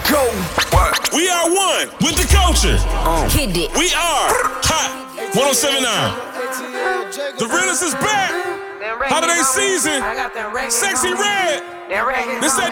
go. What? We are one with the culture. Hit it. We are Hot 1079. The realest is back. Holiday season. Sexy Red. This that